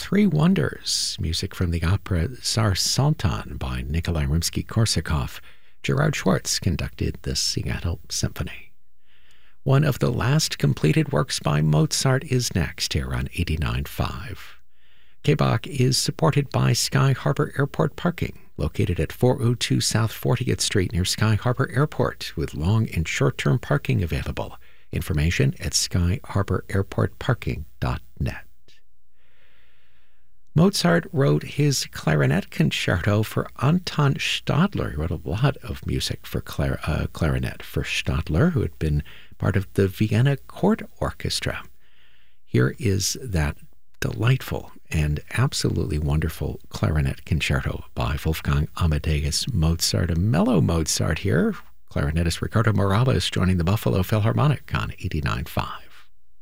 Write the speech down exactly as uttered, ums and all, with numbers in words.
Three Wonders, music from the opera Tsar Sultan by Nikolai Rimsky-Korsakov. Gerard Schwartz conducted the Seattle Symphony. One of the last completed works by Mozart is next here on eighty-nine point five. K B O C is supported by Sky Harbor Airport Parking, located at four oh two South fortieth Street near Sky Harbor Airport, with long and short-term parking available. Information at sky harbor airport parking dot net. Mozart wrote his clarinet concerto for Anton Stadler. He wrote a lot of music for clar- uh, clarinet for Stadler, who had been part of the Vienna Court Orchestra. Here is that delightful and absolutely wonderful clarinet concerto by Wolfgang Amadeus Mozart. A mellow Mozart here. Clarinetist Ricardo Morales joining the Buffalo Philharmonic on eighty-nine point five.